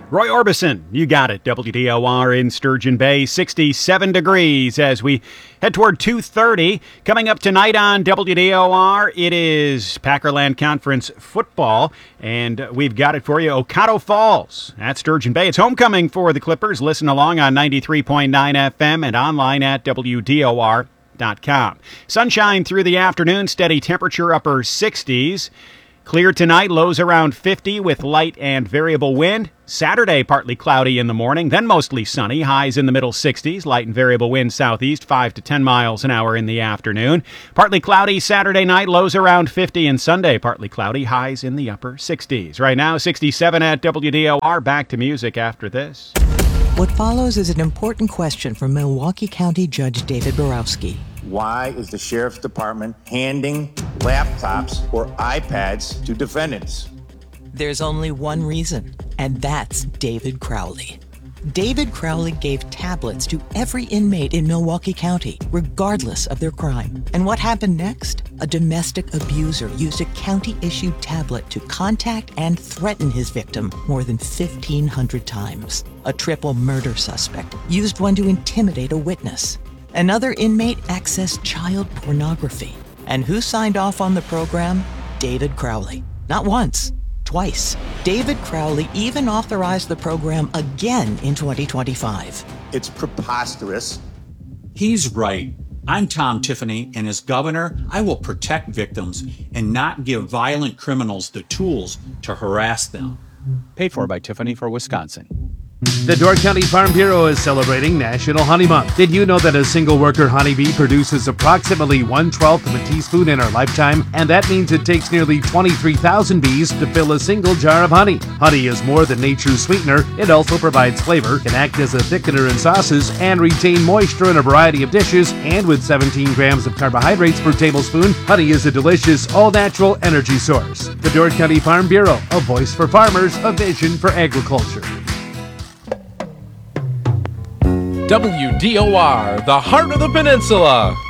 Roy Orbison, you got it. WDOR in Sturgeon Bay, 67 degrees as we head toward 2:30. Coming up tonight on WDOR, it is Packerland Conference football, and we've got it for you. Ocado Falls at Sturgeon Bay. It's homecoming for the Clippers. Listen along on 93.9 FM and online at WDOR.com. Sunshine through the afternoon, steady temperature upper 60s. Clear tonight, lows around 50 with light and variable wind. Saturday, partly cloudy in the morning, then mostly sunny. Highs in the middle 60s, light and variable wind southeast, 5 to 10 miles an hour in the afternoon. Partly cloudy Saturday night, lows around 50, and Sunday, partly cloudy, highs in the upper 60s. Right now, 67 at WDOR. Back to music after this. What follows is an important question from Milwaukee County Judge David Borowski. Why is the Sheriff's Department handing laptops or iPads to defendants? There's only one reason, and that's David Crowley. David Crowley gave tablets to every inmate in Milwaukee County, regardless of their crime. And what happened next? A domestic abuser used a county-issued tablet to contact and threaten his victim more than 1,500 times. A triple murder suspect used one to intimidate a witness. Another inmate accessed child pornography. And who signed off on the program? David Crowley. Not once, twice. David Crowley even authorized the program again in 2025. It's preposterous. He's right. I'm Tom Tiffany, and as governor, I will protect victims and not give violent criminals the tools to harass them. Paid for by Tiffany for Wisconsin. The Door County Farm Bureau is celebrating National Honey Month. Did you know that a single worker honeybee produces approximately 1/12 of a teaspoon in her lifetime? And that means it takes nearly 23,000 bees to fill a single jar of honey. Honey is more than nature's sweetener. It also provides flavor, can act as a thickener in sauces, and retain moisture in a variety of dishes. And with 17 grams of carbohydrates per tablespoon, honey is a delicious, all-natural energy source. The Door County Farm Bureau, a voice for farmers, a vision for agriculture. WDOR, the heart of the peninsula.